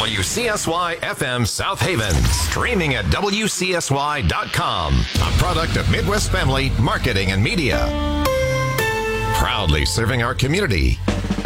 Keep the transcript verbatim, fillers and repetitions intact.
W C S Y F M South Haven. Streaming at W C S Y dot com. A product of Midwest Family Marketing and Media. Proudly serving our community.